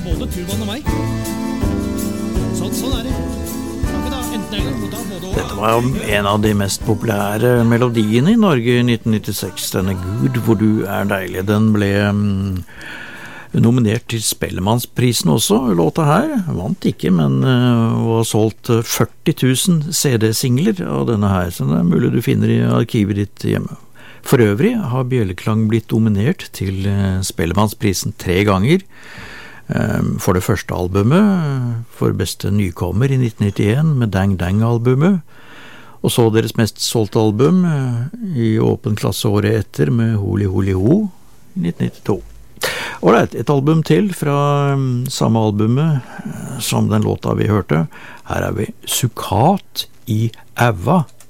både turbanen og meg. Sånn det. Dette var en av de mest populære melodiene i Norge i 1996, denne Gud, hvor du er deilig. Den ble nominert til Spellemannsprisen også, låta her. Vant ikke, men var solgt 40 000 CD-singler av denne her, så det er mulig du finner i arkivet ditt hjemme. For øvrig har Bjelleklang blitt nominert til Spellemannsprisen 3 ganger. For det første albumet, for beste nykommer i 1991 med Dang Dang-albumet, og så deres mest solgte album i åpen klasse året etter med Holi Holi Ho i 1992. Alright, et album til fra samme albumet som den låta vi hørte. Her er vi Sukkat i Æva.